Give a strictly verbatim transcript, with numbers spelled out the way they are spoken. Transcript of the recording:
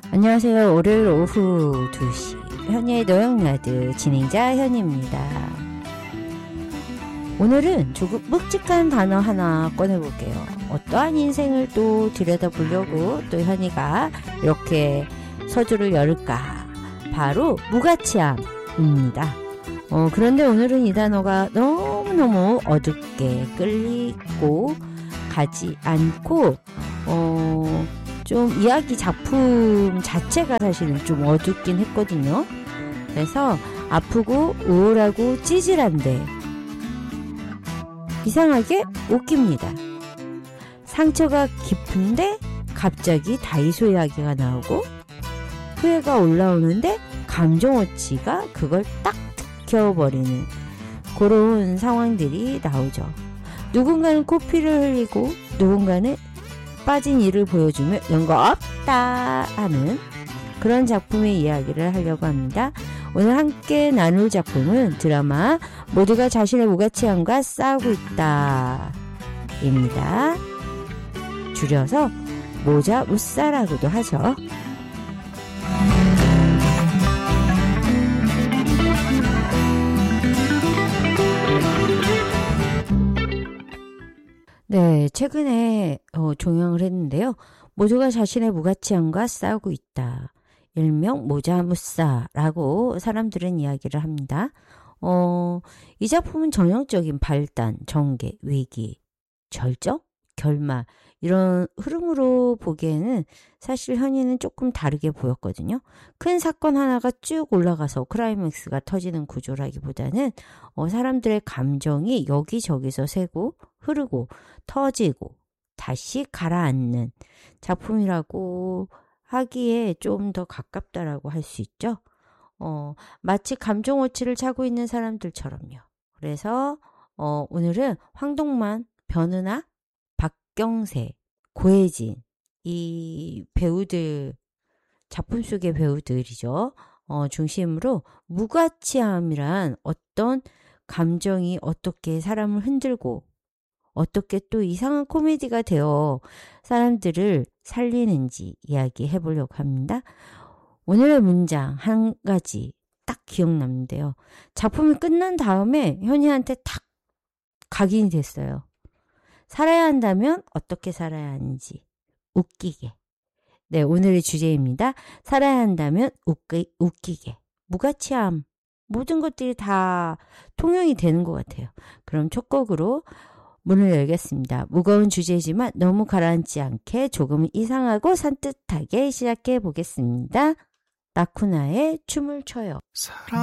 안녕하세요. 월요일 오후 두 시 현이의 노영라드 진행자 현이입니다. 오늘은 조금 묵직한 단어 하나 꺼내볼게요. 어떠한 인생을 또 들여다보려고 또 현이가 이렇게 서두를 열을까? 바로 무가치함입니다. 어, 그런데 오늘은 이 단어가 너무너무 어둡게 끌리고 가지 않고 어, 좀 이야기 작품 자체가 사실은 좀 어둡긴 했거든요. 그래서 아프고 우울하고 찌질한데 이상하게 웃깁니다. 상처가 깊은데 갑자기 다이소 이야기가 나오고 후회가 올라오는데 감정어치가 그걸 딱 지켜버리는 그런 상황들이 나오죠. 누군가는 코피를 흘리고 누군가는 빠진 이를 보여주며 연거 없다 하는 그런 작품의 이야기를 하려고 합니다. 오늘 함께 나눌 작품은 드라마 모두가 자신의 무가치함과 싸우고 있다 입니다. 줄여서 모자 무싸라고도 하죠. 네, 최근에 어, 종영을 했는데요. 모두가 자신의 무가치함과 싸우고 있다. 일명 모자무싸라고 사람들은 이야기를 합니다. 어, 이 작품은 전형적인 발단, 전개, 위기, 절정, 결말 이런 흐름으로 보기에는 사실 현이는 조금 다르게 보였거든요. 큰 사건 하나가 쭉 올라가서 클라이맥스가 터지는 구조라기보다는 어, 사람들의 감정이 여기저기서 새고 흐르고 터지고 다시 가라앉는 작품이라고 하기에 좀 더 가깝다라고 할 수 있죠. 어, 마치 감정어치를 차고 있는 사람들처럼요. 그래서 어, 오늘은 황동만, 변은하, 박경세, 고혜진 이 배우들 작품 속의 배우들이죠. 어, 중심으로 무가치함이란 어떤 감정이 어떻게 사람을 흔들고 어떻게 또 이상한 코미디가 되어 사람들을 살리는지 이야기해 보려고 합니다. 오늘의 문장 한 가지 딱 기억나는데요. 작품이 끝난 다음에 현이한테 탁 각인이 됐어요. 살아야 한다면 어떻게 살아야 하는지 웃기게. 네, 오늘의 주제입니다. 살아야 한다면 웃기, 웃기게. 무가치함 모든 것들이 다 통용이 되는 것 같아요. 그럼 첫 곡으로 문을 열겠습니다. 무거운 주제지만 너무 가라앉지 않게 조금 이상하고 산뜻하게 시작해 보겠습니다. 라쿠나의 춤을 춰요. 사랑